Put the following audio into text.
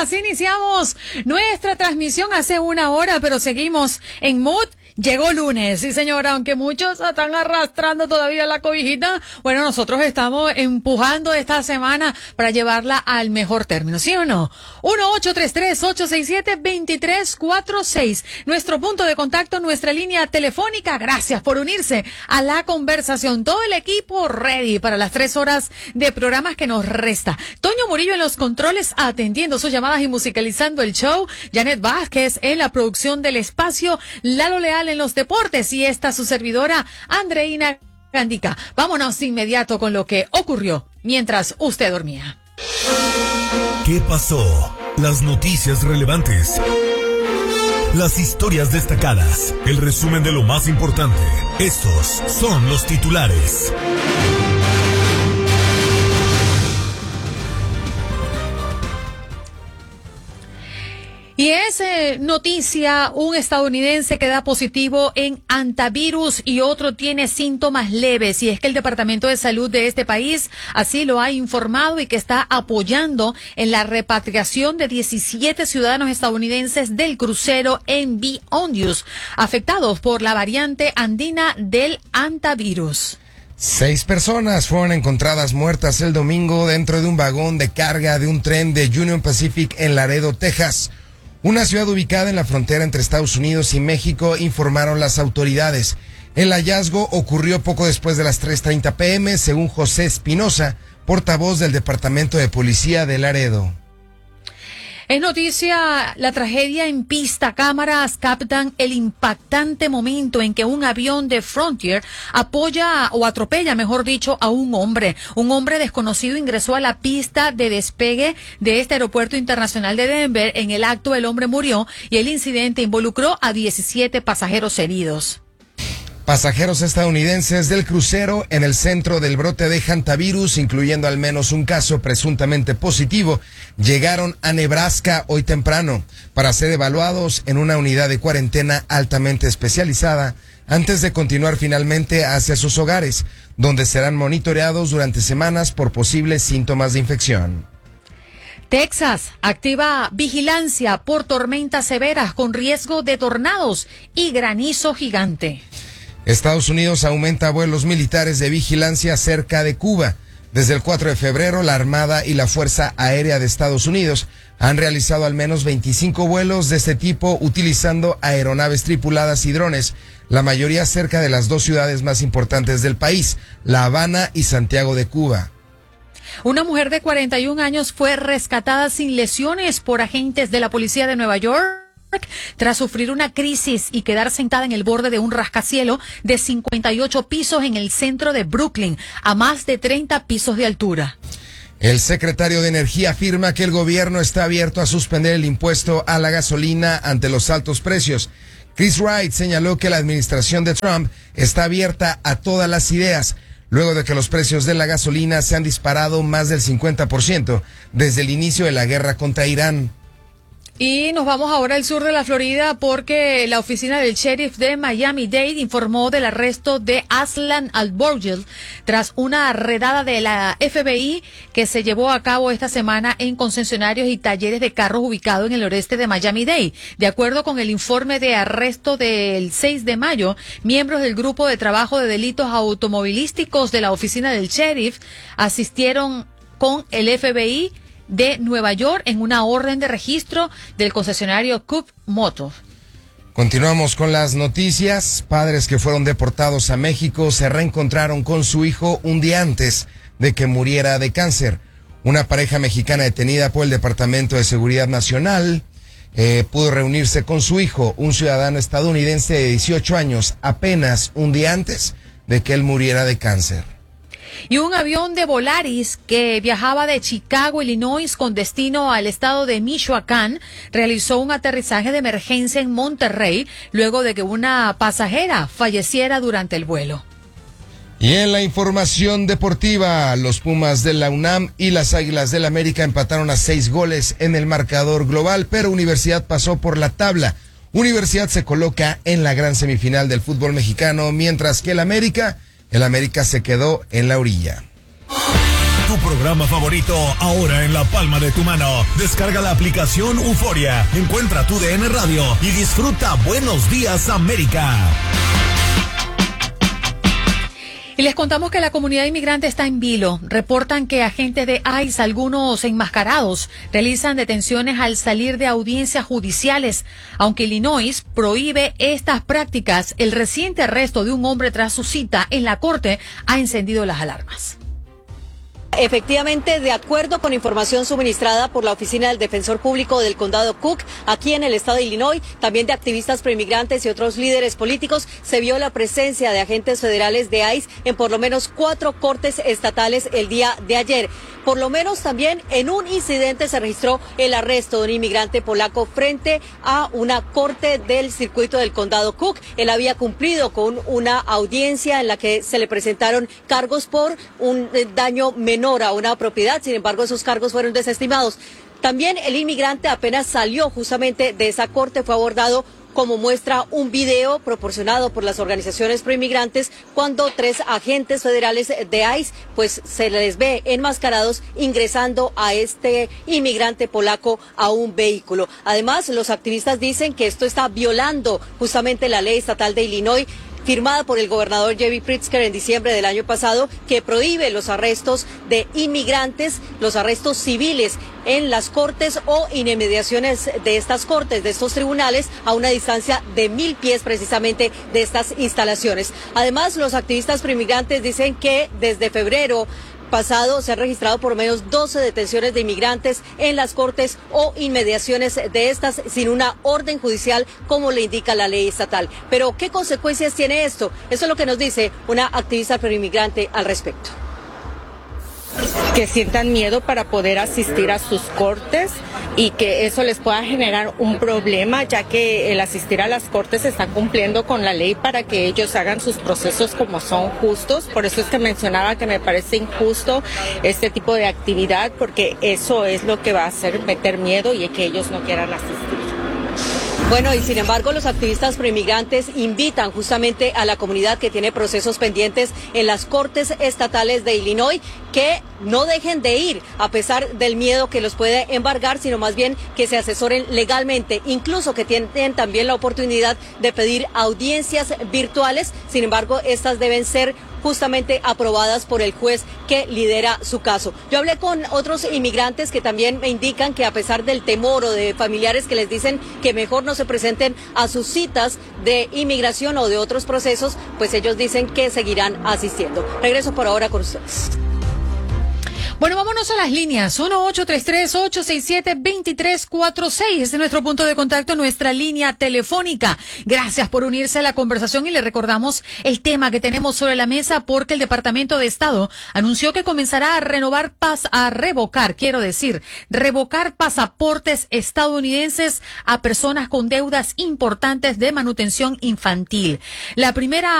Así iniciamos nuestra transmisión hace una hora, pero seguimos en mood. Llegó lunes, sí señora, aunque muchos están arrastrando todavía la cobijita, bueno, nosotros estamos empujando esta semana para llevarla al mejor término, ¿sí o no? 1-833-867-2346, nuestro punto de contacto, nuestra línea telefónica. Gracias por unirse a la conversación. Todo el equipo ready para las 3 horas de programas que nos resta. Toño Murillo en los controles atendiendo sus llamadas y musicalizando el show. Janet Vázquez en la producción del espacio. Lalo Leal en los deportes y esta su servidora Andreina Gandica. Vámonos de inmediato con lo que ocurrió mientras usted dormía. ¿Qué pasó? Las noticias relevantes, las historias destacadas, el resumen de lo más importante. Estos son los titulares. Y es noticia, un estadounidense que da positivo en antivirus y otro tiene síntomas leves. Y es que el Departamento de Salud de este país así lo ha informado y que está apoyando en la repatriación de 17 ciudadanos estadounidenses del crucero MV Ondius, afectados por la variante andina del antivirus. 6 personas fueron encontradas muertas el domingo dentro de un vagón de carga de un tren de Union Pacific en Laredo, Texas. Una ciudad ubicada en la frontera entre Estados Unidos y México, informaron las autoridades. El hallazgo ocurrió poco después de las 3:30 p.m., según José Espinosa, portavoz del Departamento de Policía de Laredo. Es noticia la tragedia en pista. Cámaras captan el impactante momento en que un avión de Frontier atropella, mejor dicho, a un hombre. Un hombre desconocido ingresó a la pista de despegue de este aeropuerto internacional de Denver. En el acto, el hombre murió y el incidente involucró a 17 pasajeros heridos. Pasajeros estadounidenses del crucero en el centro del brote de hantavirus, incluyendo al menos un caso presuntamente positivo, llegaron a Nebraska hoy temprano para ser evaluados en una unidad de cuarentena altamente especializada antes de continuar finalmente hacia sus hogares, donde serán monitoreados durante semanas por posibles síntomas de infección. Texas activa vigilancia por tormentas severas con riesgo de tornados y granizo gigante. Estados Unidos aumenta vuelos militares de vigilancia cerca de Cuba. Desde el 4 de febrero, la Armada y la Fuerza Aérea de Estados Unidos han realizado al menos 25 vuelos de este tipo utilizando aeronaves tripuladas y drones, la mayoría cerca de las 2 ciudades más importantes del país, La Habana y Santiago de Cuba. Una mujer de 41 años fue rescatada sin lesiones por agentes de la policía de Nueva York tras sufrir una crisis y quedar sentada en el borde de un rascacielos de 58 pisos en el centro de Brooklyn, a más de 30 pisos de altura. El secretario de Energía afirma que el gobierno está abierto a suspender el impuesto a la gasolina ante los altos precios. Chris Wright señaló que la administración de Trump está abierta a todas las ideas, luego de que los precios de la gasolina se han disparado más del 50% desde el inicio de la guerra contra Irán. Y nos vamos ahora al sur de la Florida porque la oficina del sheriff de Miami-Dade informó del arresto de Aslan Al-Borgel tras una redada de la FBI que se llevó a cabo esta semana en concesionarios y talleres de carros ubicados en el oeste de Miami-Dade. De acuerdo con el informe de arresto del 6 de mayo, miembros del grupo de trabajo de delitos automovilísticos de la oficina del sheriff asistieron con el FBI de Nueva York en una orden de registro del concesionario Cup Moto. Continuamos con las noticias. Padres que fueron deportados a México se reencontraron con su hijo un día antes de que muriera de cáncer. Una pareja mexicana detenida por el Departamento de Seguridad Nacional pudo reunirse con su hijo, un ciudadano estadounidense de 18 años, apenas un día antes de que él muriera de cáncer. Y un avión de Volaris que viajaba de Chicago, Illinois, con destino al estado de Michoacán, realizó un aterrizaje de emergencia en Monterrey luego de que una pasajera falleciera durante el vuelo. Y en la información deportiva, los Pumas de la UNAM y las Águilas del América empataron a 6 goles en el marcador global, pero Universidad pasó por la tabla. Universidad se coloca en la gran semifinal del fútbol mexicano, mientras que el América se quedó en la orilla. Tu Tu programa favorito ahora en la palma de tu mano. Descarga la aplicación Euforia, encuentra tu DN Radio y disfruta Buenos Días América. Y les contamos que la comunidad inmigrante está en vilo. Reportan que agentes de ICE, algunos enmascarados, realizan detenciones al salir de audiencias judiciales. Aunque Illinois prohíbe estas prácticas, el reciente arresto de un hombre tras su cita en la corte ha encendido las alarmas. Efectivamente, de acuerdo con información suministrada por la Oficina del Defensor Público del Condado Cook, aquí en el estado de Illinois, también de activistas proinmigrantes y otros líderes políticos, se vio la presencia de agentes federales de ICE en por lo menos 4 cortes estatales el día de ayer. Por lo menos también en un incidente se registró el arresto de un inmigrante polaco frente a una corte del circuito del Condado Cook. Él había cumplido con una audiencia en la que se le presentaron cargos por un daño menor a una propiedad. Sin embargo, esos cargos fueron desestimados. También el inmigrante apenas salió justamente de esa corte, fue abordado, como muestra un video proporcionado por las organizaciones proinmigrantes, cuando 3 agentes federales de ICE pues se les ve enmascarados ingresando a este inmigrante polaco a un vehículo. Además, los activistas dicen que esto está violando justamente la ley estatal de Illinois, firmada por el gobernador J.B. Pritzker en diciembre del año pasado, que prohíbe los arrestos de inmigrantes, los arrestos civiles en las cortes o inmediaciones de estas cortes, de estos tribunales, a una distancia de 1000 pies precisamente de estas instalaciones. Además, los activistas proinmigrantes dicen que desde febrero pasado se han registrado por lo menos 12 detenciones de inmigrantes en las cortes o inmediaciones de estas sin una orden judicial, como le indica la ley estatal. Pero, ¿qué consecuencias tiene esto? Eso es lo que nos dice una activista proinmigrante al respecto. Que sientan miedo para poder asistir a sus cortes y que eso les pueda generar un problema, ya que el asistir a las cortes está cumpliendo con la ley para que ellos hagan sus procesos como son justos. Por eso es que mencionaba que me parece injusto este tipo de actividad, porque eso es lo que va a hacer meter miedo y que ellos no quieran asistir. Bueno, y sin embargo, los activistas proinmigrantes invitan justamente a la comunidad que tiene procesos pendientes en las cortes estatales de Illinois que no dejen de ir a pesar del miedo que los puede embargar, sino más bien que se asesoren legalmente, incluso que tienen también la oportunidad de pedir audiencias virtuales. Sin embargo, estas deben ser justamente aprobadas por el juez que lidera su caso. Yo hablé con otros inmigrantes que también me indican que a pesar del temor o de familiares que les dicen que mejor no se presenten a sus citas de inmigración o de otros procesos, pues ellos dicen que seguirán asistiendo. Regreso por ahora con ustedes. Bueno, vámonos a las líneas. 1-833-867-2346. Este es nuestro punto de contacto, nuestra línea telefónica. Gracias por unirse a la conversación y le recordamos el tema que tenemos sobre la mesa, porque el Departamento de Estado anunció que comenzará a revocar pasaportes estadounidenses a personas con deudas importantes de manutención infantil. La primera